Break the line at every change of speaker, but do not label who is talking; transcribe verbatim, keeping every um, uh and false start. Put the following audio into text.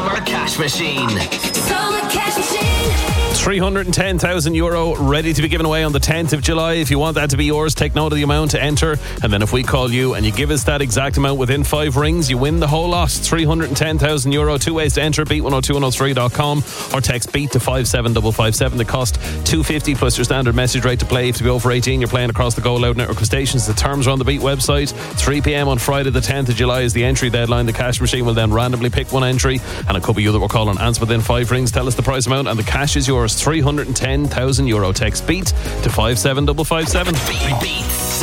Summer Cash Machine.
Summer Cash Machine.
three hundred ten thousand euro ready to be given away on the tenth of July. If you want that to be yours, take note of the amount to enter. And then if we call you and you give us that exact amount within five rings, you win the whole lot. three hundred ten thousand euro. Two ways to enter. beat one oh two one oh three dot com or text BEAT to five seven five five seven. The cost two fifty plus your standard message rate to play. If you be over eighteen, you're playing across the Go Loud network of stations. The terms are on the Beat website. three p.m. on Friday the tenth of July is the entry deadline. The cash machine will then randomly pick one entry, and a couple of you that will call and answer within five rings. Tell us the price amount and the cash is yours. three hundred ten thousand euro. Text BEAT to five seven five five seven.
Beat.